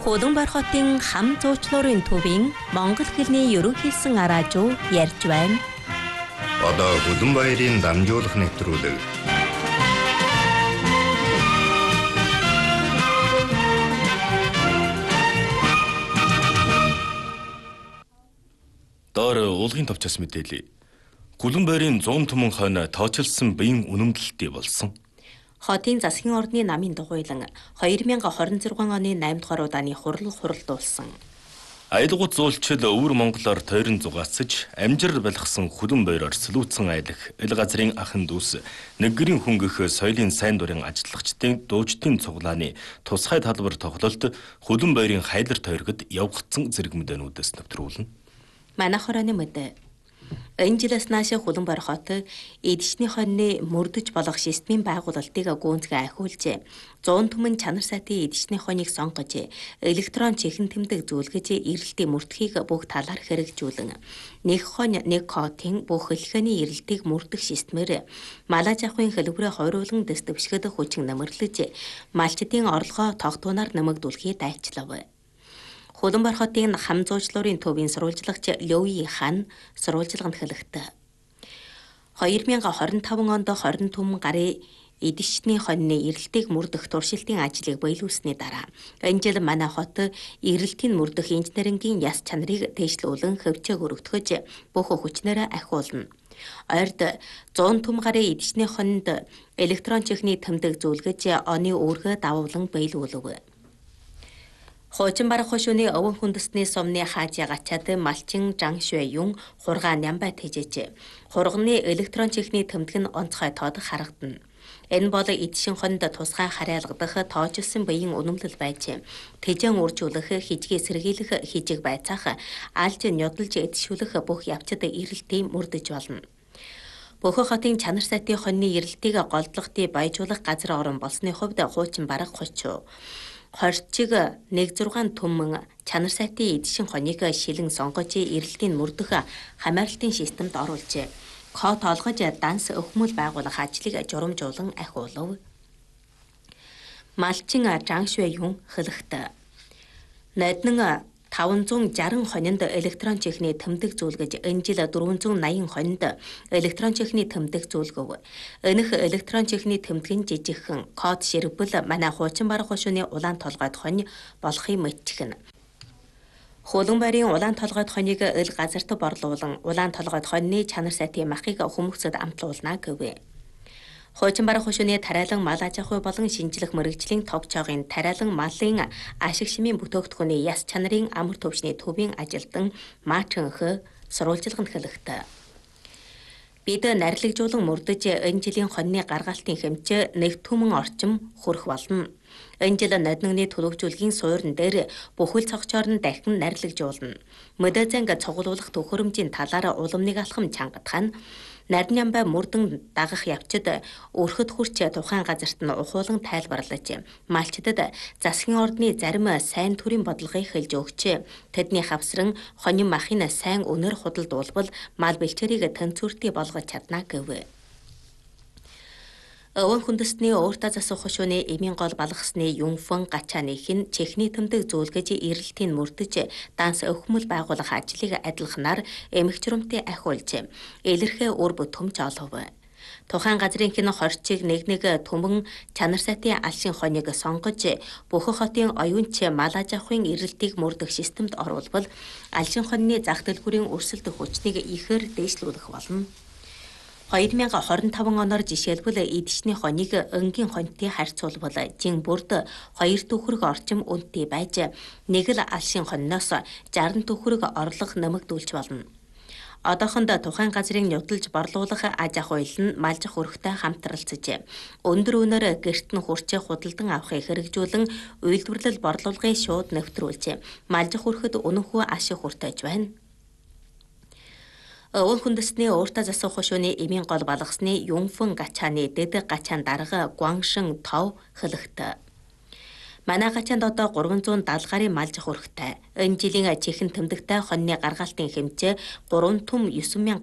Улаанбаатар хотын хам зуучлалын төвийн Монгол хэлний ерөнхийлсөн араажуу ярьж байна. Одоо Улаанбаатарын дамжуулах нэвтрүүлэг. Доор уулгын товчоос мэдээлье. Улаанбаатарын 100 түмэн хойно тооцоолсон биеийн үнэмлэлтий болсон. Хотын засгийн ордны намын дугуйлан 2026 оны 8 дугаар удааны хурал хуралдуулсан. Аялгууд зуулчил өвөр Монголоор тойрон зугаацж амжир балхсан Улаанбаатараар сүлүүцэн аялах ил газрын ахын дүүс нэггэрийн хөнгөх соёлын сайн дурын ажиллагчдын дуучдын цуглааны тусгай талбар тоглолт Улаанбаатарын хайлар тойрогт явагдсан зэрэг мэдээнүүдээс нэвтрүүлнэ. Манайх хорооны мэдээ. Энэ жилээс наашаа Улаанбаатар хот эдшний хоньны мөрдөж болох системийн байгуулалтыг гүнзгий ахиулж 100 түмэн чанар сайтын эдшний хоньыг сонгож электрон чихэн тэмдэг зөвлөж эрэлтийн мөрдөхийг бүх талаар хэрэгжүүлэн нэг хонь нэг кодын бүх хэлхээний эрэлтийг мөрдөх системээр малаж авахын хэлбэрээ хойруулан дэс дэвшгэд хүчин нэмэрлэж малчдын орлогоо тогтуунаар нэмэгдүүлэхийг дайчлав. Улаанбаатар хотын хам зуучлалын төвийн сурвалжлагч Лёи Хан сурвалжлаганд хэлэхдээ 2025 онд 20 түмэн гарын эдшний хоньны эрэлтийг мөрдөх туршилтын ажлыг биелүүлсэний дараа энэ жил манай хот эрэлтийн мөрдөх инженерингийн яс чанарыг дэвшлүүлэн хөвчөг өргөтгөж бүх хүчнээрээ ахиулна. Ойрд 100 түмэн гарын эдшний хоньд электрон чихний тэмдэг зөвлөж оны үүргээ давуулан биелүүлв. Хуучин барах хошууны өвөн хүндэсний сумны хаажи гачаад малчин Жан Шуэ Юн хургаа нямбай тэжээж хурганы электрон чихний тэмдэг нь онцгой тоодох харагдана. Энэ бол эдшин хонд тусгай хариалгадах тоочилсон биеийн үнэмлэл байж тэжэн үржүүлэх хижгээ сэргийлэх хижиг байцаах алж нёдолж эдшүүлэх бүх явцад эрэлтийн мөрдөж болно. Бохо хотын чанар сайтын хоньны эрэлтийг голдлохтыг баяжуулах газар орон болсны хувьд хуучин барах 30%. Хорчиг 16 түмэн чанар сайтын эдшин хоньыг шилэн сонгож эрэлтийн мөрдөх хамааралтын системд оруулжээ. Код олгож данс өхмөл байгуулах ажлыг журамжуулан ахиулв. Малчин Жан Шуэ Юн хэлэхдээ найднан 560 хоньнд электрон чихний тэмдэг зөвлөж энэ жил 480 хоньнд электрон чихний тэмдэг зөвлөгөв. Энэх электрон чихний тэмдгийн жижигхэн код ширбэл манай хуучин барах хошууны улаан толгойд хонь болохыг мэдчихнэ. Улаанбаатарын улаан толгойд хоньыг ил газарт борлуулан улаан толгойд хоньны чанар сайтын махыг хүмүүстд амтлуулна гэв. Хуучин барах хошууны тариалан мал аж ахуй болон шинжлэх мэргэжлийн товчоогын тариалан малын ашиг шимийн бүтээгдэхүүний яс чанарын амар төвчний төвийн ажилтан Маачэнх сурвалжлаганд хэлэхдээ бид нарлагжуулан мөрдөж энэ жилийн хоньны гаргалтын хэмжээ нэг түмэн орчим хүрэх болно. Энэ жил нодногны төлөвжүүлгийн суурин дээр бүхэл цогцоор нь дахин нарлагжуулна. Мэдээ занг цуглуулах төхөөрөмжийн талаар уламныг алхам чангадах нь нарны амбай мөрдөн дагах явцад өрхөд хүрч тухайн газарт нь ухуулан тайлбарлаж малчдад засгийн ордны зарим сайн төрийн бодлогыг хэлж өгч тэдний хавсран хонин махын сайн өнөр худалдуулбал мал бэлчээрийг тэнцвэртэй болгож чадна гэв. Өвөн хүндэсний өөртөө засах хошууны эмийн гол балгасны Юнфэн гачааны хин чихний тэмдэг зөвлөж эрэлтийн мөрдөж данс өхмөл байгуулах ажлыг адилханаар эмэгчрэмтэй ахиулж илэрхээ үр бүтэмж олов. Тухайн газрын хин хорчиг нэг түмэн чанар сайтын алшин хоньыг сонгож Бохо хотын оюунч мал аж ахуйн эрэлтийг мөрдөх системд оруулбал алшин хоньны зах дэлгүүрийн өрсөлдөх хүчнийг ихээр дээшлүүлэх болно. 2025 оноор жишээлбэл эдшний хоньыг өнгийн хоньтой харьцуулбал жин бүрд 2 төхөрөг орчим үнэтэй байж нэг л алшин хоньноос 60 төхөрөг орлого нэмэгдүүлж болно. Одоохондоо тухайн газрын нёдолж борлуулах аж ахуйл нь малжих өрхтэй хамтралцаж өндөр үнээр гэрт нь хурцээ худалдан авахыг хэрэгжүүлэн үйлдвэрлэл борлуулгын шууд нэвтрүүлж малжих өрхөд үнэнхүү ашиг хүртэж байна. Өвөн хүндэсний өөртөө засах хошууны эмийн гол балгасны Юнфэн гачааны дэд гачаан дарга Гуаншин Тов хэлэхдээ манай гачаанд одоо 370 гарын малжих өрхтэй. Энэ жилийн чихэн тэмдэгтэй хоньны гаргалтын хэмжээ 3 түм 9,000